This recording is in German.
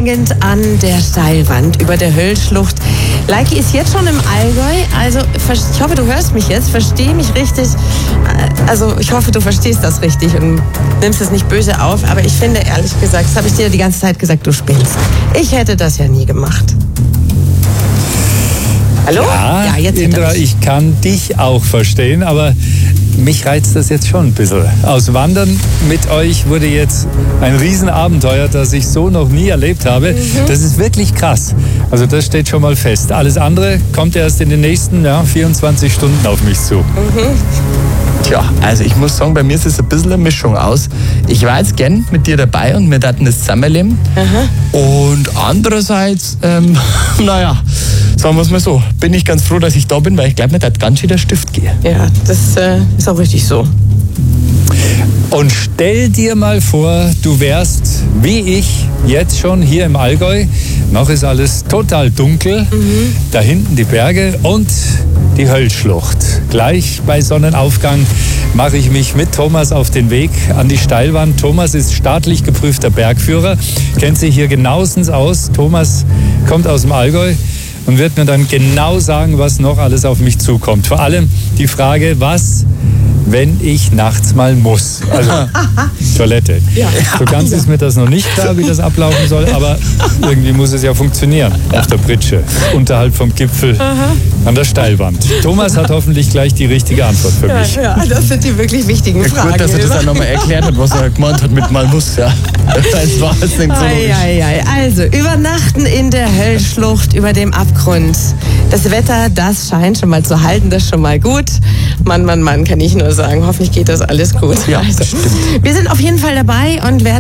hängend an der Steilwand über der Höllschlucht. Leiki ist jetzt schon im Allgäu, also ich hoffe, du hörst mich jetzt, versteh mich richtig. Also ich hoffe, du verstehst das richtig und nimmst es nicht böse auf, aber ich finde, ehrlich gesagt, das habe ich dir die ganze Zeit gesagt, du spinnst. Ich hätte das ja nie gemacht. Hallo? Ja, jetzt Indra, ich kann dich auch verstehen, aber mich reizt das jetzt schon ein bisschen. Aus Wandern mit euch wurde jetzt ein Riesenabenteuer, das ich so noch nie erlebt habe. Das ist wirklich krass. Also das steht schon mal fest. Alles andere kommt erst in den nächsten 24 Stunden auf mich zu. Tja, also ich muss sagen, bei mir ist es ein bisschen eine Mischung aus. Ich war jetzt gern mit dir dabei und wir hatten das zusammenleben. Und andererseits, naja, sagen wir es mal so, bin ich ganz froh, dass ich da bin, weil ich glaube, mir da ganz schön der Stift gehe. Ja, das ist auch richtig so. Und stell dir mal vor, du wärst wie ich jetzt schon hier im Allgäu. Noch ist alles total dunkel. Da hinten die Berge und die Höllschlucht. Gleich bei Sonnenaufgang mache ich mich mit Thomas auf den Weg an die Steilwand. Thomas ist staatlich geprüfter Bergführer, kennt sich hier genauestens aus. Thomas kommt aus dem Allgäu und wird mir dann genau sagen, was noch alles auf mich zukommt. Vor allem die Frage, was, wenn ich nachts mal muss. Also Toilette. So ganz ist mir das noch nicht klar, wie das ablaufen soll, aber irgendwie muss es ja funktionieren auf der Pritsche, unterhalb vom Gipfel an der Steilwand. Thomas hat hoffentlich gleich die richtige Antwort für mich. Ja, das sind die wirklich wichtigen Fragen. Gut, dass er das auch nochmal erklärt hat, was er gemeint hat mit mal muss. Ja. Das war jetzt nicht so logisch. Also, übernachten in der Höllschlucht über dem Abgrund. Das Wetter, das scheint schon mal zu halten, das ist schon mal gut. Mann, kann ich nur sagen. Hoffentlich geht das alles gut. Ja, also, stimmt. wir sind auf jeden Fall dabei und werden